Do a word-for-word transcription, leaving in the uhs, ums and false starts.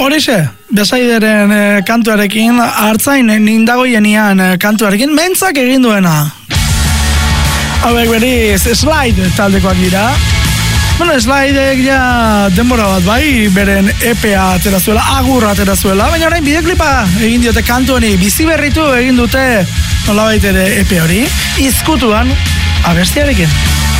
Horixe, Besaideren e, kantuarekin, hartzain nindagoienian e, kantuarekin, mentzak egin duena. Hauek beriz, Slide taldekoak dira. Bueno, Slidek ja denbora bat bai, beren E P A atera zuela, agurra atera zuela, baina orain bideoklipa egin diote kantu honi, bizi berritu egin dute nolabait ere E P hori, izkutuan abestiarekin.